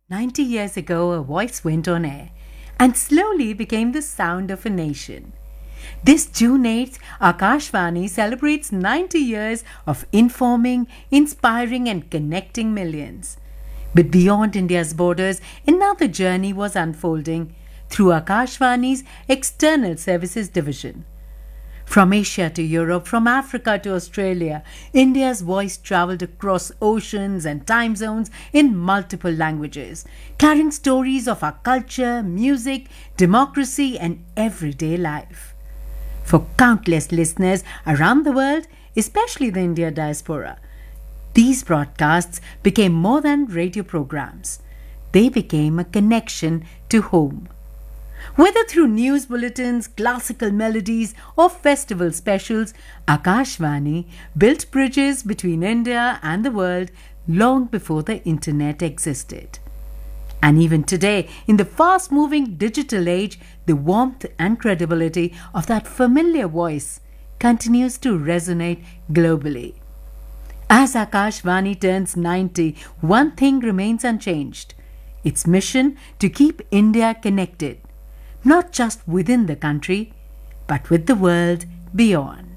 90 years ago, a voice went on air and slowly became the sound of a nation. This June 8th, Akashvani celebrates 90 years of informing, inspiring, and connecting millions. But beyond India's borders, another journey was unfolding through Akashvani's External Services Division. From Asia to Europe, from Africa to Australia, India's voice travelled across oceans and time zones in multiple languages, carrying stories of our culture, music, democracy, and everyday life. For countless listeners around the world, especially the India diaspora, these broadcasts became more than radio programs. They became a connection to home. Whether through news bulletins, classical melodies, or festival specials, Akashvani built bridges between India and the world long before the internet existed. And even today, in the fast-moving digital age, the warmth and credibility of that familiar voice continues to resonate globally. As Akashvani turns 90, one thing remains unchanged: its mission to keep India connected, not just within the country, but with the world beyond.